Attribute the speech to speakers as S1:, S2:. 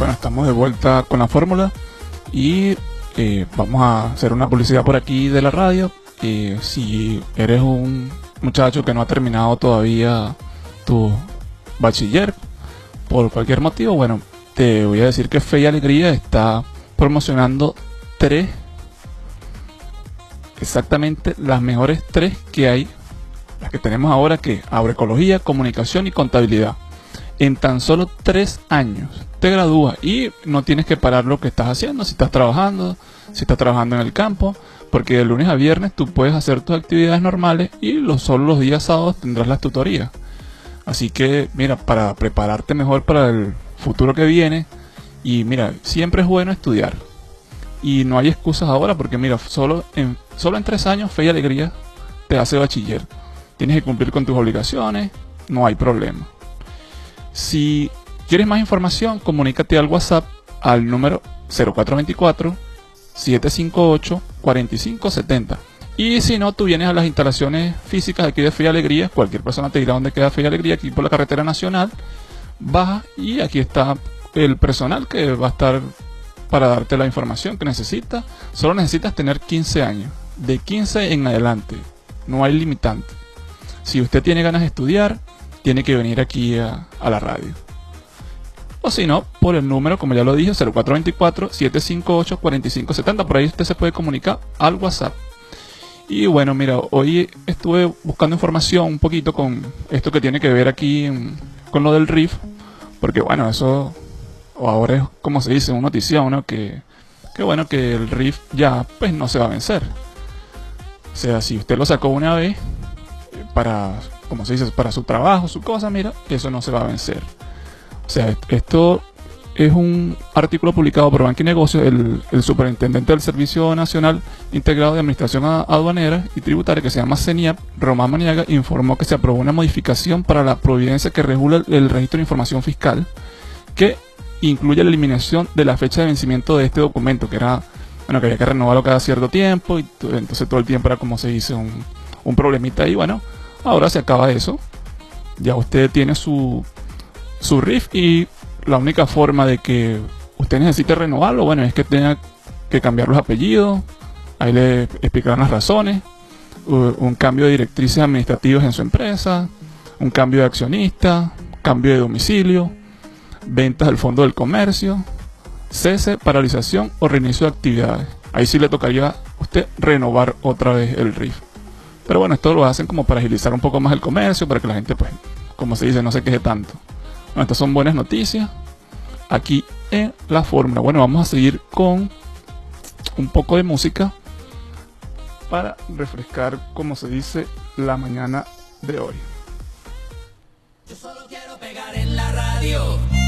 S1: Bueno, estamos de vuelta con la fórmula y vamos a hacer una publicidad por aquí de la radio. Si eres un muchacho que no ha terminado todavía tu bachiller por cualquier motivo, bueno, te voy a decir que Fe y Alegría está promocionando exactamente las mejores tres que hay, las que tenemos ahora, que agroecología, comunicación y contabilidad. En tan solo 3 años te gradúas y no tienes que parar lo que estás haciendo, si estás trabajando en el campo, porque de lunes a viernes tú puedes hacer tus actividades normales y solo los días sábados tendrás las tutorías. Así que mira, para prepararte mejor para el futuro que viene, y mira, siempre es bueno estudiar y no hay excusas ahora, porque mira, solo en 3 años Fe y Alegría te hace bachiller. Tienes que cumplir con tus obligaciones, no hay problema. Si quieres más información, comunícate al WhatsApp al número 0424-758-4570. Y si no, tú vienes a las instalaciones físicas aquí de Fe y Alegría. Cualquier persona te dirá dónde queda Fe y Alegría, aquí por la carretera nacional. Baja y aquí está el personal que va a estar para darte la información que necesitas. Solo necesitas tener 15 años. De 15 en adelante. No hay limitante. Si usted tiene ganas de estudiar, tiene que venir aquí a la radio. O si no, por el número, como ya lo dije, 0424-758-4570. Por ahí usted se puede comunicar al WhatsApp. Y bueno, mira, hoy estuve buscando información un poquito con esto que tiene que ver aquí con lo del RIF. Porque bueno, eso ahora es, como se dice, una noticia, ¿no? Que bueno, que el RIF ya pues no se va a vencer. O sea, si usted lo sacó una vez para, como se dice, para su trabajo, su cosa, mira, eso no se va a vencer. O sea, esto es un artículo publicado por Banca y Negocios. El superintendente del Servicio Nacional Integrado de Administración Aduanera y Tributaria, que se llama CENIAP, Román Maniaga, informó que se aprobó una modificación para la providencia que regula el registro de información fiscal, que incluye la eliminación de la fecha de vencimiento de este documento, que era, bueno, que había que renovarlo cada cierto tiempo, y entonces todo el tiempo era, como se dice, un problemita ahí. Bueno, ahora se acaba eso. Ya usted tiene su RIF, y la única forma de que usted necesite renovarlo, bueno, es que tenga que cambiar los apellidos. Ahí le explicarán las razones. Un cambio de directrices administrativas en su empresa, un cambio de accionista, cambio de domicilio, ventas del fondo del comercio, cese, paralización o reinicio de actividades. Ahí sí le tocaría a usted renovar otra vez el RIF. Pero bueno, esto lo hacen como para agilizar un poco más el comercio, para que la gente, pues, como se dice, no se queje tanto. Bueno, estas son buenas noticias aquí en la fórmula. Bueno, vamos a seguir con un poco de música para refrescar, como se dice, la mañana de hoy.
S2: Yo solo quiero pegar en la radio.